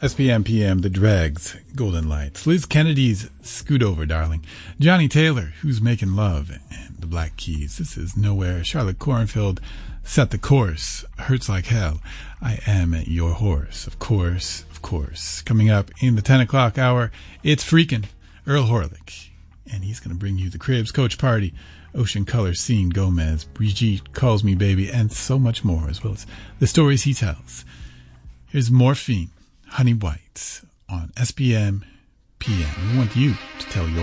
SPM PM, The Dregs, Golden Lights. Liz Kennedy's Scoot Over, Darling. Johnny Taylor, Who's Making Love, and The Black Keys. This is Nowhere. Charlotte Cornfield, Set the Course, Hurts Like Hell. I Am Your Horse, of course, of course. Coming up in the 10 o'clock hour, it's freaking Earl Horlick. And he's going to bring you The Cribs, Coach Party, Ocean Color, Scene, Gomez, Brigitte Calls Me Baby, and so much more, as well as the stories he tells. Here's Morphine, Honey White on SPM PM. We want you to tell your